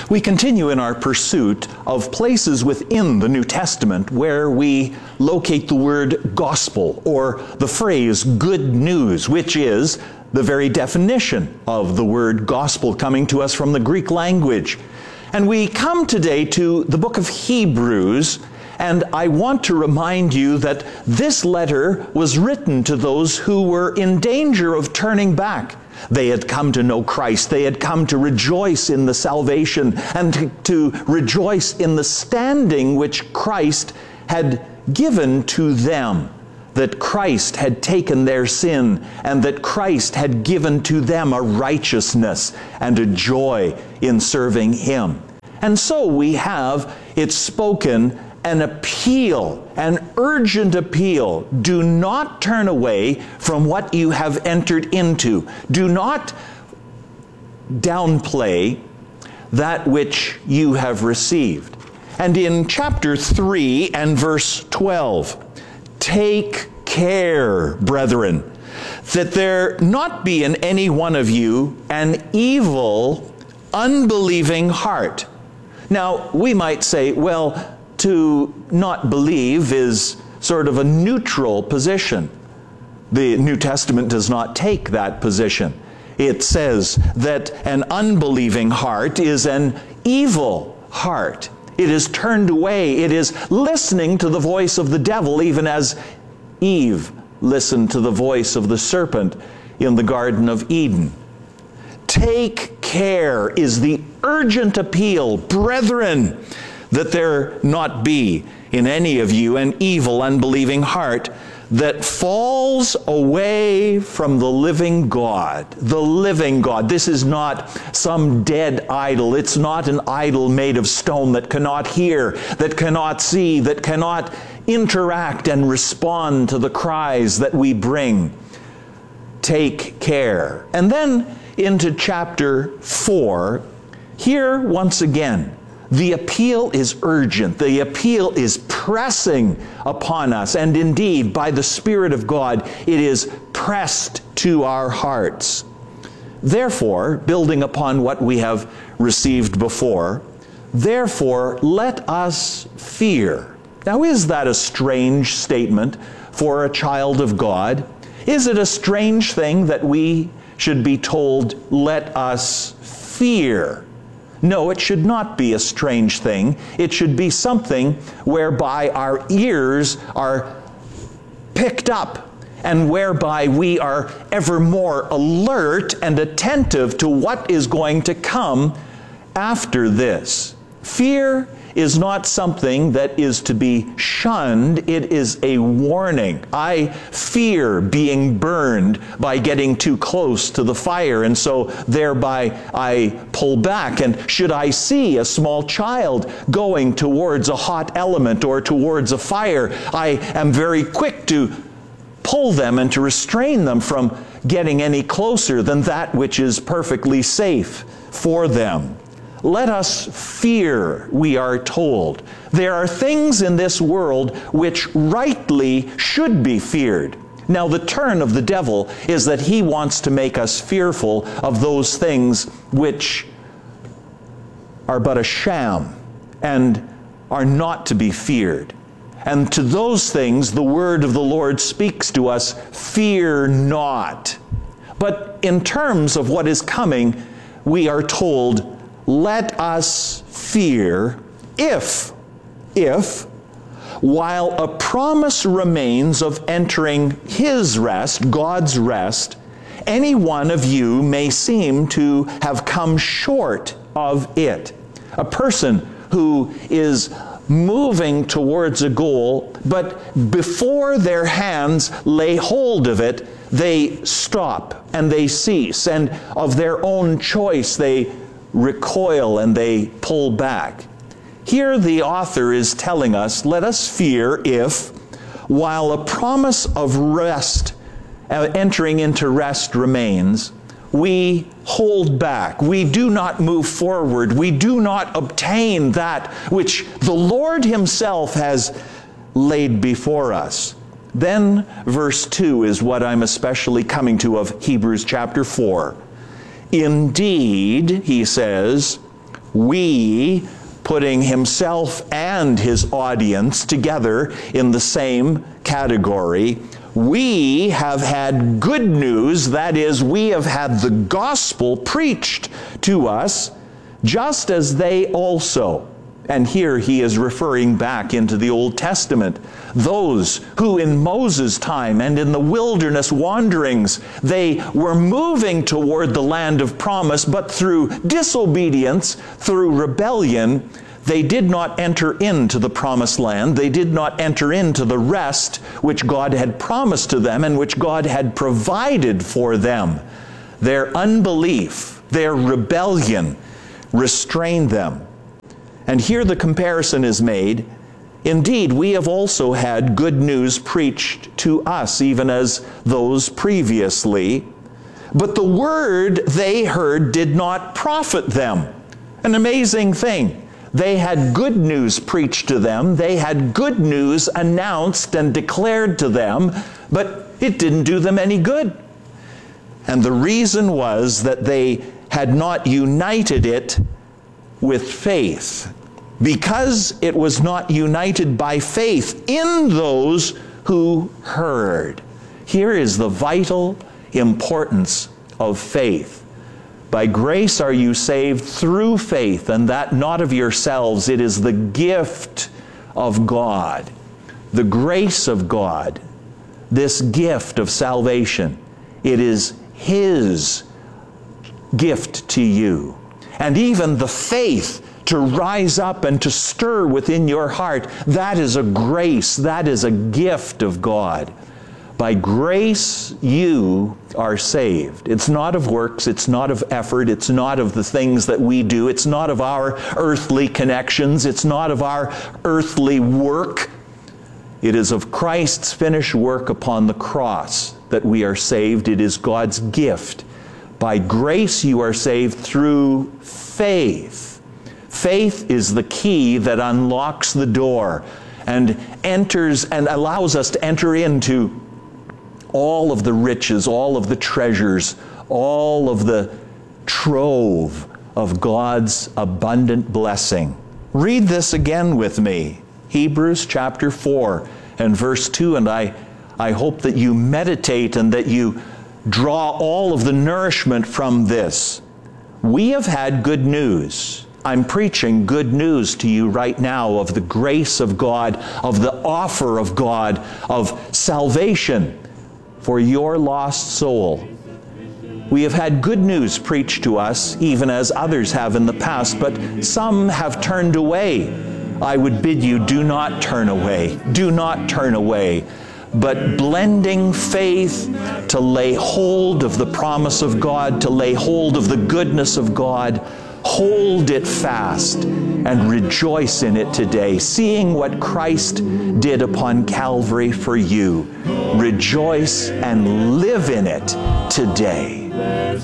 We continue in our pursuit of places within the New Testament where we locate the word gospel, or the phrase good news, which is the very definition of the word gospel coming to us from the Greek language. And we come today to the book of Hebrews, and I want to remind you that this letter was written to those who were in danger of turning back. They had come to know Christ. They had come to rejoice in the salvation and to rejoice in the standing which Christ had given to them, that Christ had taken their sin and that Christ had given to them a righteousness and a joy in serving Him. And so we have it spoken, an appeal, an urgent appeal. Do not turn away from what you have entered into. Do not downplay that which you have received. And in chapter 3 and verse 12, take care, brethren, that there not be in any one of you an evil, unbelieving heart. Now, we might say, well, to not believe is sort of a neutral position. The New Testament does not take that position. It says that an unbelieving heart is an evil heart. It is turned away. It is listening to the voice of the devil, even as Eve listened to the voice of the serpent in the Garden of Eden. Take care is the urgent appeal, brethren, that there not be in any of you an evil, unbelieving heart that falls away from the living God. The living God. This is not some dead idol. It's not an idol made of stone that cannot hear, that cannot see, that cannot interact and respond to the cries that we bring. Take care. And then into chapter 4, here once again, the appeal is urgent. The appeal is pressing upon us. And indeed, by the Spirit of God, it is pressed to our hearts. Therefore, building upon what we have received before, therefore, let us fear. Now, is that a strange statement for a child of God? Is it a strange thing that we should be told, let us fear? No, it should not be a strange thing. It should be something whereby our ears are picked up and whereby we are ever more alert and attentive to what is going to come after this. Fear is not something that is to be shunned. It is a warning. I fear being burned by getting too close to the fire, and so thereby I pull back. And should I see a small child going towards a hot element or towards a fire, I am very quick to pull them and to restrain them from getting any closer than that which is perfectly safe for them. Let us fear, we are told. There are things in this world which rightly should be feared. Now, the turn of the devil is that he wants to make us fearful of those things which are but a sham and are not to be feared. And to those things, the word of the Lord speaks to us, fear not. But in terms of what is coming, we are told, let us fear if, while a promise remains of entering His rest, God's rest, any one of you may seem to have come short of it. A person who is moving towards a goal, but before their hands lay hold of it, they stop and they cease, and of their own choice they recoil and they pull back. Here the author is telling us, let us fear if, while a promise of rest, entering into rest remains, we hold back. We do not move forward. We do not obtain that which the Lord Himself has laid before us. Then verse 2 is what I'm especially coming to of Hebrews chapter 4. Indeed, he says, We, putting himself and his audience together in the same category, we have had good news, that is, we have had the gospel preached to us, just as they also. And here he is referring back into the Old Testament. Those who in Moses' time and in the wilderness wanderings, they were moving toward the land of promise, but through disobedience, through rebellion, they did not enter into the promised land. They did not enter into the rest which God had promised to them and which God had provided for them. Their unbelief, their rebellion restrained them. And here the comparison is made. Indeed, we have also had good news preached to us, even as those previously. But the word they heard did not profit them. An amazing thing. They had good news preached to them. They had good news announced and declared to them, but it didn't do them any good. And the reason was that they had not united it with faith. Because it was not united by faith in those who heard. Here is the vital importance of faith. By grace are you saved through faith, and that not of yourselves. It is the gift of God, the grace of God, this gift of salvation. It is His gift to you. And even the faith to rise up and to stir within your heart, that is a grace, that is a gift of God. By grace you are saved. It's not of works, it's not of effort, it's not of the things that we do, it's not of our earthly connections, it's not of our earthly work. It is of Christ's finished work upon the cross that we are saved. It is God's gift. By grace you are saved through faith. Faith is the key that unlocks the door and enters and allows us to enter into all of the riches, all of the treasures, all of the trove of God's abundant blessing. Read this again with me. Hebrews chapter 4 and verse 2, and I hope that you meditate and that you draw all of the nourishment from this. We have had good news. I'm preaching good news to you right now of the grace of God, of the offer of God, of salvation for your lost soul. We have had good news preached to us, even as others have in the past, but some have turned away. I would bid you, do not turn away. Do not turn away. But blending faith to lay hold of the promise of God, to lay hold of the goodness of God, hold it fast and rejoice in it today, seeing what Christ did upon Calvary for you. Rejoice and live in it today.